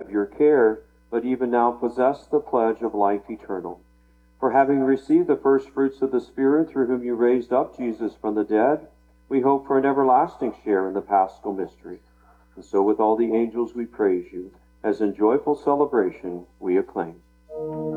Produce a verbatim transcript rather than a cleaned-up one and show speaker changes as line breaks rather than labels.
of your care, but even now possess the pledge of life eternal. For having received the first fruits of the Spirit, through whom you raised up Jesus from the dead, we hope for an everlasting share in the Paschal mystery. And so with all the angels we praise you, as in joyful celebration we acclaim.